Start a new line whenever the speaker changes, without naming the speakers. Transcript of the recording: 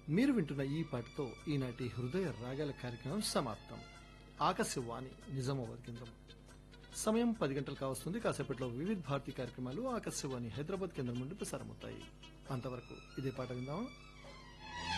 మీరు వింటున్న ఈ పాటతో ఈనాటి హృదయ రాగాల కార్యక్రమం సమాప్తం. ఆకాశవాణి నిజామాబాద్ కేంద్రం సమయం 10 గంటలు కావస్తుంది. కాసేపట్లో వివిధ భారతీ కార్యక్రమాలు ఆకాశవాణి హైదరాబాద్ కేంద్రం నుండి ప్రసారమవుతాయి. అంతవరకు ఇదే పాట విందామా.